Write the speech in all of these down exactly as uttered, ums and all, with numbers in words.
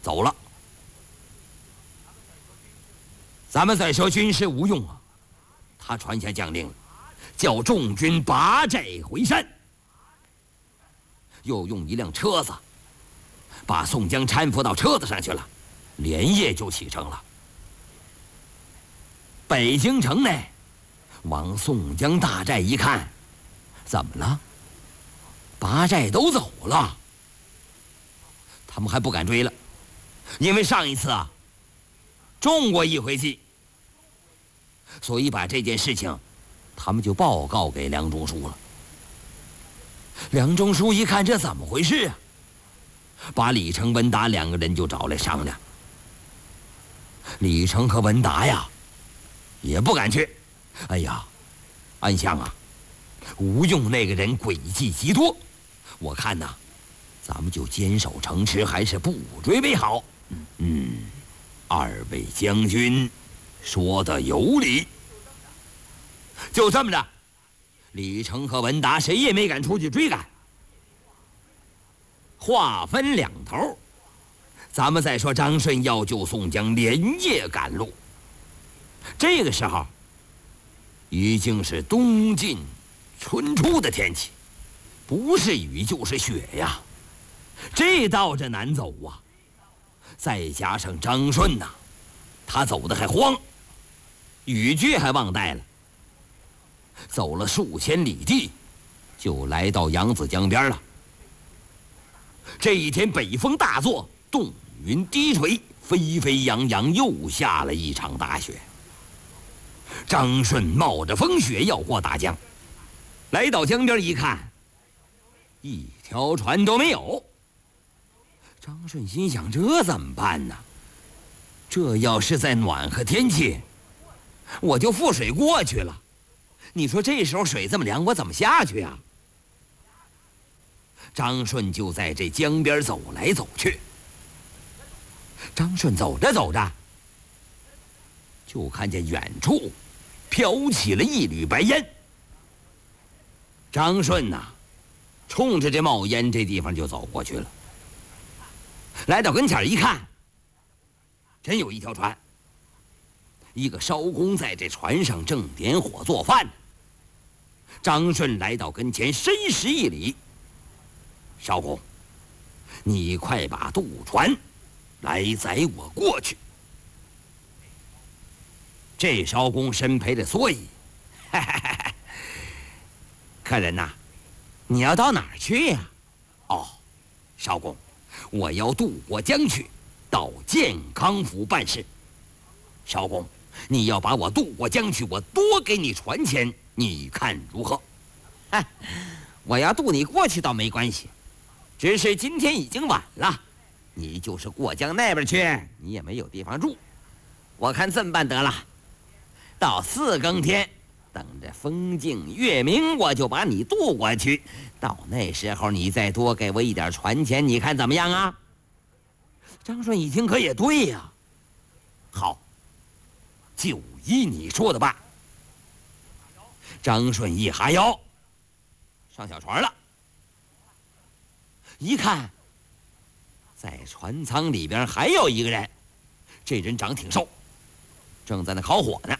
走了。咱们再说军师吴用啊，他传下将令了，叫众军拔寨回山，又用一辆车子把宋江搀扶到车子上去了，连夜就启程了。北京城内，往宋江大寨一看，怎么了？拔寨都走了，他们还不敢追了，因为上一次啊中过一回计，所以把这件事情他们就报告给梁中书了。梁中书一看这怎么回事啊，把李成、文达两个人就找来商量。李成和文达呀也不敢去，哎呀，安相啊，吴用那个人诡计极多，我看呐，咱们就坚守城池，还是不追为好。嗯，二位将军说的有理。就这么着，李成和文达谁也没敢出去追赶。话分两头，咱们再说张顺要救宋江，连夜赶路。这个时候已经是冬尽春初的天气，不是雨就是雪呀，这道着难走啊。再加上张顺呐，他走得还慌，雨具还忘带了。走了数千里地，就来到扬子江边了。这一天北风大作，冻云低垂，飞飞扬扬，又下了一场大雪。张顺冒着风雪要过大江，来到江边一看，一条船都没有。张顺心想，这怎么办呢？这要是在暖和天气，我就覆水过去了。你说这时候水这么凉，我怎么下去啊？张顺就在这江边走来走去。张顺走着走着，就看见远处飘起了一缕白烟。张顺呐、啊，冲着这冒烟这地方就走过去了。来到跟前一看，真有一条船，一个艄公在这船上正点火做饭。张顺来到跟前，深施一礼：“艄公，你快把渡船来载我过去。”这艄公身陪着蓑衣，哈哈哈哈，客人呐，你要到哪儿去呀？哦，艄公，我要渡过江去，到健康府办事。艄公，你要把我渡过江去，我多给你船钱，你看如何？ 哎，我要渡你过去倒没关系，只是今天已经晚了，你就是过江那边去，你也没有地方住。我看这么办得了，到四更天，等着风静月明，我就把你渡过去。到那时候，你再多给我一点船钱，你看怎么样啊？ 张顺一听，可也对呀。好，就依你说的办。张顺一哈腰，上小船了。一看，在船舱里边还有一个人，这人长挺瘦，正在那烤火呢。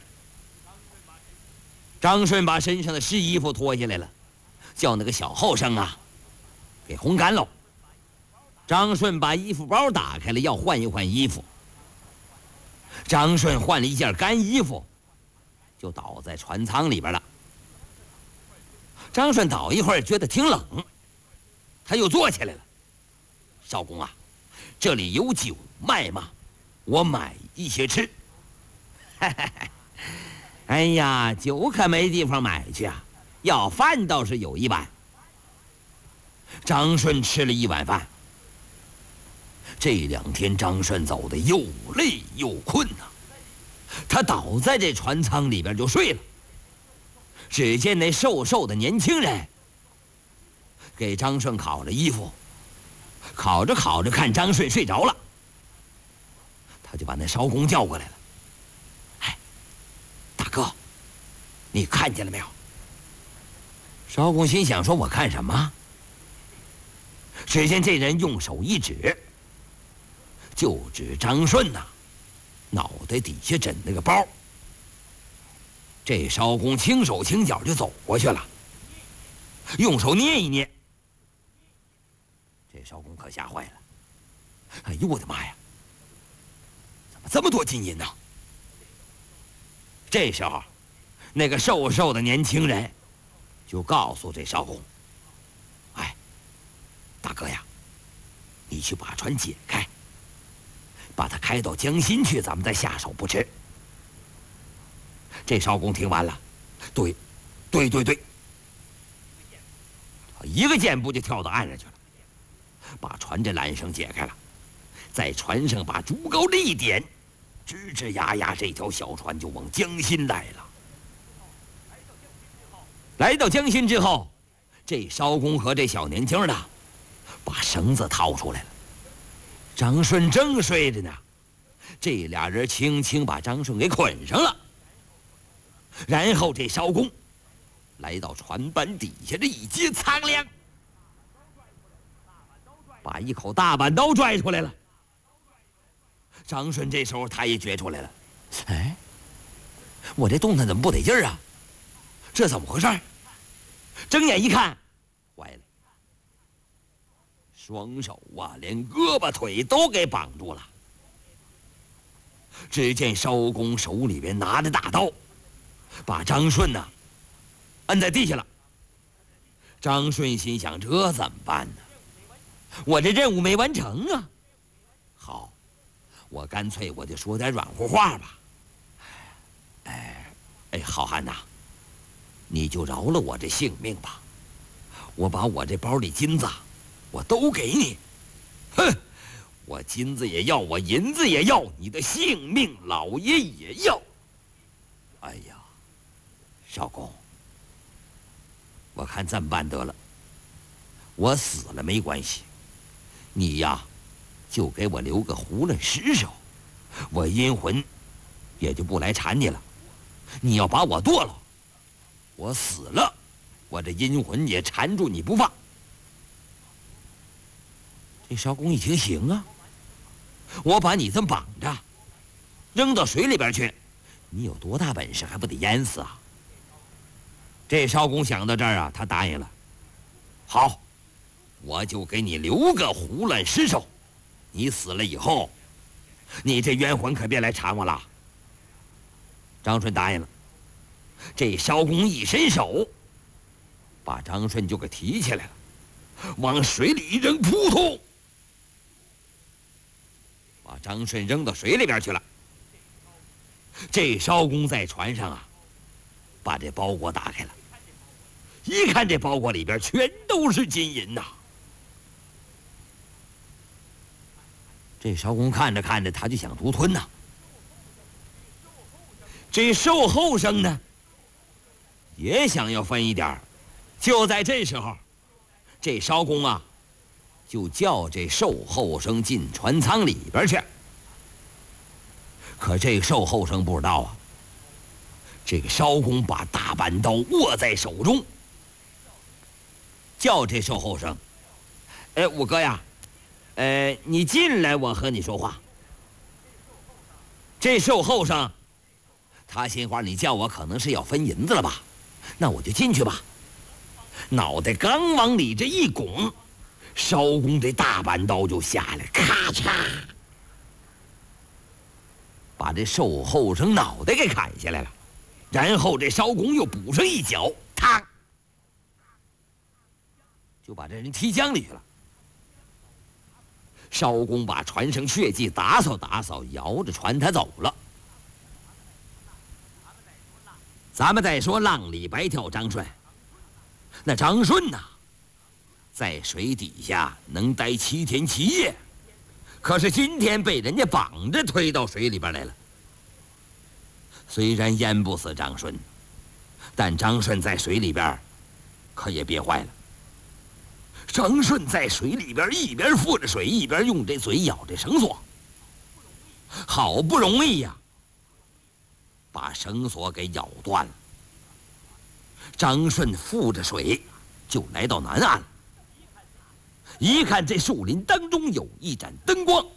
张顺把身上的湿衣服脱下来了，叫那个小后生啊给烘干喽。张顺把衣服包打开了，要换一换衣服。张顺换了一件干衣服，就倒在船舱里边了。张顺倒一会儿，觉得挺冷，他又坐起来了。艄公啊，这里有酒卖吗？我买一些吃。 哎呀，酒可没地方买去啊，要饭倒是有一碗。 张顺吃了一碗饭。这两天张顺走的又累又困呐、啊，他倒在这船舱里边就睡了。只见那瘦瘦的年轻人给张顺烤了衣服，烤着烤着看张顺睡着了，他就把那艄公叫过来了。哎，大哥，你看见了没有？艄公心想说，我看什么？只见这人用手一指， 就指张顺呐、啊，脑袋底下枕那个包。这艄公轻手轻脚就走过去了，用手捏一捏。这艄公可吓坏了，哎呦我的妈呀，怎么这么多金银呢？这时候，那个瘦瘦的年轻人就告诉这艄公：“哎，大哥呀，你去把船解开，把它开到江心去，咱们再下手不迟。”这艄公听完了，对，对对对，一个箭步就跳到岸上去了，把船这缆绳解开了，在船上把竹篙这一点，吱吱呀呀，这条小船就往江心来了。来到江心之后，这艄公和这小年轻的把绳子掏出来了，张顺正睡着呢，这俩人轻轻把张顺给捆上了。然后这艄公来到船板底下这一接苍凉，把一口大板刀拽出来了。张顺这时候他也觉出来了，哎，我这动弹怎么不得劲儿啊？这怎么回事？睁眼一看，坏了，双手啊连胳膊腿都给绑住了。只见艄公手里边拿着大刀，把张顺呐、啊、摁在地下了。张顺心想，这怎么办呢？我这任务没完成啊！好，我干脆我就说点软乎话吧。哎哎，好汉呐，你就饶了我这性命吧，我把我这包里金子我都给你。哼，我金子也要，我银子也要，你的性命老爷也要。哎呀，少公，我看这么办得了，我死了没关系，你呀就给我留个囫囵尸首，我阴魂也就不来缠你了。你要把我剁了，我死了，我这阴魂也缠住你不放。这艄公一听，行啊，我把你这么绑着，扔到水里边去，你有多大本事，还不得淹死啊？这艄公想到这儿啊，他答应了。好，我就给你留个囫囵尸首，你死了以后，你这冤魂可别来缠我了。张顺答应了。这艄公一伸手，把张顺就给提起来了，往水里一扔，扑通，把张顺扔到水里边去了。这艄公在船上啊，把这包裹打开了，一看这包裹里边全都是金银呐。这艄公看着看着，他就想独吞呐。这寿后生呢，也想要分一点。就在这时候，这艄公啊，就叫这寿后生进船舱里边去。可这寿后生不知道啊，这个艄公把大板刀握在手中，叫这寿后生：“哎，五哥呀，呃，你进来，我和你说话。”这寿后生，他心话，你叫我可能是要分银子了吧？那我就进去吧。脑袋刚往里这一拱，艄公这大板刀就下来，咔嚓，把这寿后生脑袋给砍下来了。然后这艄公又补上一脚，嘡，就把这人踢江里去了。艄公把船上血迹打扫打扫，摇着船他走了。咱们再说浪里白跳张顺，那张顺呐，在水底下能待七天七夜，可是今天被人家绑着推到水里边来了。虽然淹不死张顺，但张顺在水里边可也憋坏了。张顺在水里边一边附着水，一边用这嘴咬这绳索，好不容易呀、啊，把绳索给咬断了。张顺附着水就来到南岸了，一看这树林当中有一盏灯光，